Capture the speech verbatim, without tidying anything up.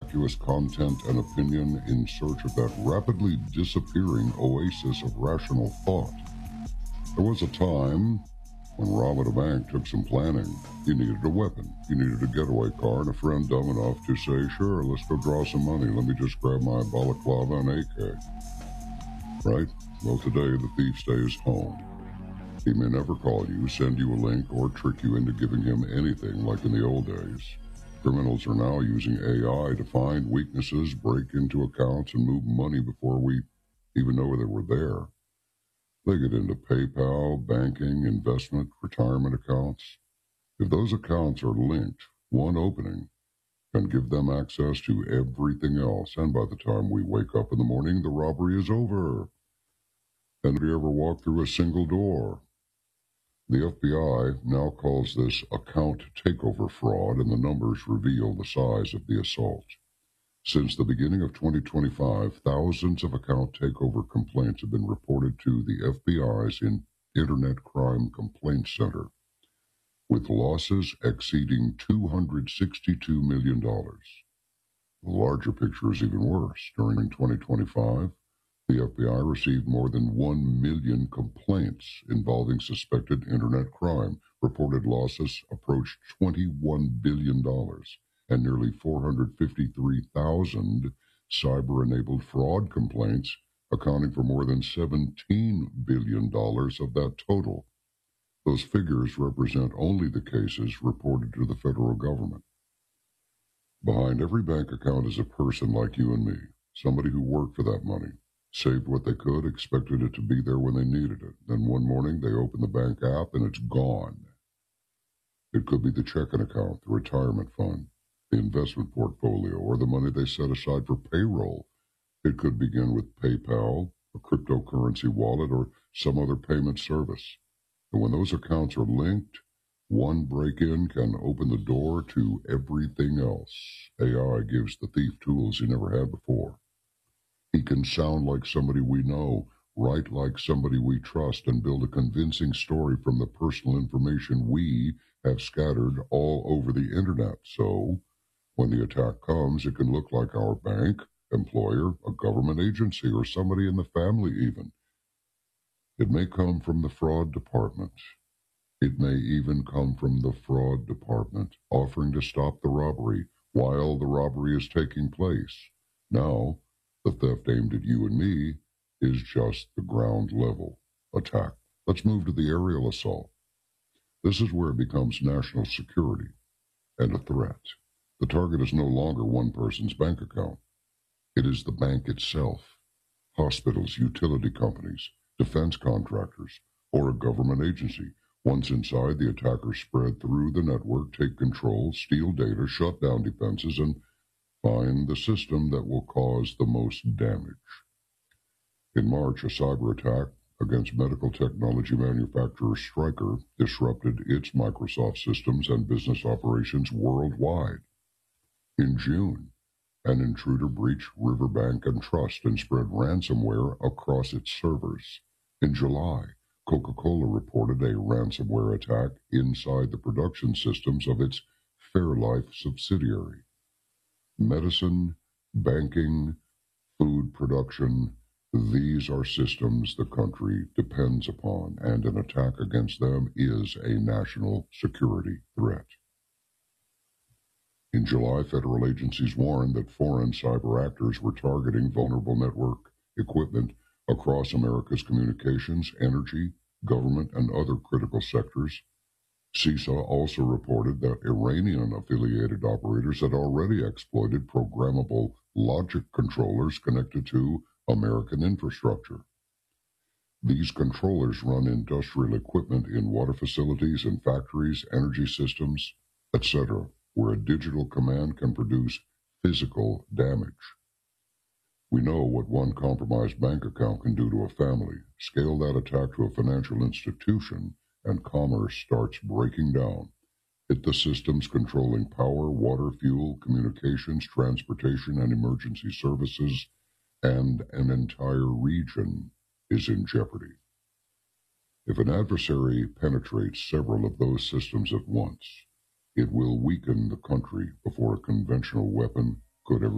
innocuous content and opinion in search of that rapidly disappearing oasis of rational thought. There was a time when robbing a bank took some planning. You needed a weapon, you needed a getaway car, and a friend dumb enough to say, sure, let's go draw some money, let me just grab my balaclava and A K. Right? Well, today the thief stays home. He may never call you, send you a link, or trick you into giving him anything like in the old days. Criminals are now using A I to find weaknesses, break into accounts, and move money before we even know they were there. They get into PayPal, banking, investment, retirement accounts. If those accounts are linked, one opening can give them access to everything else, and by the time we wake up in the morning, the robbery is over. And have you ever walked through a single door? The F B I now calls this account takeover fraud, and the numbers reveal the size of the assault. Since the beginning of twenty twenty-five, thousands of account takeover complaints have been reported to the F B I's in Internet Crime Complaint Center, with losses exceeding two hundred sixty-two million dollars. The larger picture is even worse. During twenty twenty-five, the F B I received more than one million complaints involving suspected Internet crime. Reported losses approached twenty-one billion dollars, and nearly four hundred fifty-three thousand cyber-enabled fraud complaints, accounting for more than seventeen billion dollars of that total. Those figures represent only the cases reported to the federal government. Behind every bank account is a person like you and me, somebody who worked for that money, saved what they could, expected it to be there when they needed it. Then one morning they open the bank app and it's gone. It could be the checking account, the retirement fund, the investment portfolio, or the money they set aside for payroll. It could begin with PayPal, a cryptocurrency wallet, or some other payment service. And when those accounts are linked, one break-in can open the door to everything else. A I gives the thief tools he never had before. He can sound like somebody we know, write like somebody we trust, and build a convincing story from the personal information we have scattered all over the internet. So, when the attack comes, it can look like our bank, employer, a government agency, or somebody in the family even. It may come from the fraud department. It may even come from the fraud department, offering to stop the robbery while the robbery is taking place. Now, the theft aimed at you and me is just the ground level attack. Let's move to the aerial assault. This is where it becomes national security and a threat. The target is no longer one person's bank account. It is the bank itself, hospitals, utility companies, defense contractors, or a government agency. Once inside, the attackers spread through the network, take control, steal data, shut down defenses, and find the system that will cause the most damage. In March, a cyber attack against medical technology manufacturer Stryker disrupted its Microsoft systems and business operations worldwide. In June, an intruder breached Riverbank and Trust and spread ransomware across its servers. In July, Coca-Cola reported a ransomware attack inside the production systems of its Fairlife subsidiary. Medicine, banking, food production, these are systems the country depends upon, and an attack against them is a national security threat. In July, federal agencies warned that foreign cyber actors were targeting vulnerable network equipment across America's communications, energy, government, and other critical sectors. CISA also reported that Iranian-affiliated operators had already exploited programmable logic controllers connected to American infrastructure. These controllers run industrial equipment in water facilities and factories, energy systems, et cetera, where a digital command can produce physical damage. We know what one compromised bank account can do to a family. Scale that attack to a financial institution, and commerce starts breaking down. Hit the systems controlling power, water, fuel, communications, transportation, and emergency services, and an entire region is in jeopardy. If an adversary penetrates several of those systems at once, it will weaken the country before a conventional weapon could ever